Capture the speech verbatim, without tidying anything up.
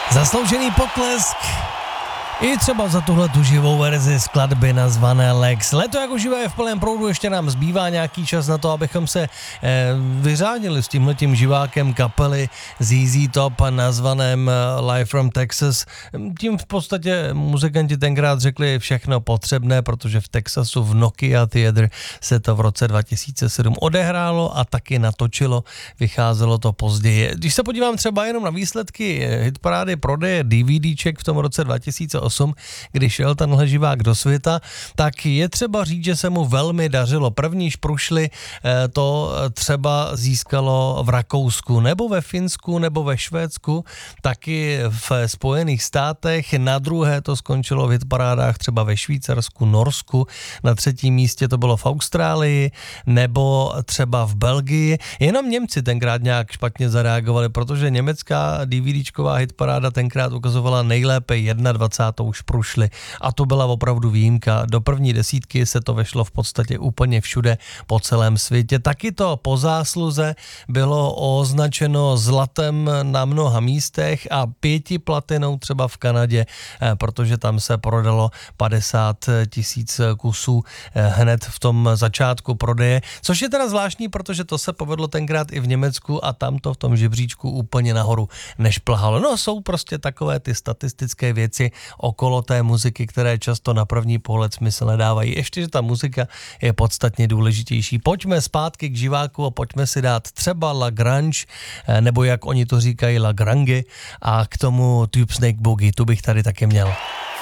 Zasloužený potlesk i třeba za tuhle tu živou verzi skladby nazvané Lex. Leto jako živé je v plném proudu, ještě nám zbývá nějaký čas na to, abychom se eh, vyřádili s tímhletím živákem kapely Z Z Top nazvaném Live from Texas. Tím v podstatě muzikanti tenkrát řekli všechno potřebné, protože v Texasu v Nokia Theater se to v roce dva tisíce sedm odehrálo a taky natočilo, vycházelo to později. Když se podívám třeba jenom na výsledky hitparády prodeje DVDček v tom roce dva tisíce osm, když šel tenhle živák do světa, tak je třeba říct, že se mu velmi dařilo. První šprušly to třeba získalo v Rakousku, nebo ve Finsku, nebo ve Švédsku, taky v Spojených státech. Na druhé to skončilo v hitparádách třeba ve Švýcarsku, Norsku, na třetím místě to bylo v Austrálii, nebo třeba v Belgii. Jenom Němci tenkrát nějak špatně zareagovali, protože německá DVDčková hitparáda tenkrát ukazovala nejlépe dvacátou první šprušli a to byla opravdu výjimka. Do první desítky se to vešlo v podstatě úplně všude po celém světě. Taky to po zásluze bylo označeno zlatem na mnoha místech a pěti platinou třeba v Kanadě, protože tam se prodalo padesát tisíc kusů hned v tom začátku prodeje, což je teda zvláštní, protože to se povedlo tenkrát i v Německu a tam to v tom žebříčku úplně nahoru nešplhalo. No jsou prostě takové ty statistické věci okolo té muziky, které často na první pohled smysl nedávají. Ještě, že ta muzika je podstatně důležitější. Pojďme zpátky k živáku a pojďme si dát třeba La Grange, nebo jak oni to říkají La Grange, a k tomu Tube Snake Boogie, tu bych tady taky měl.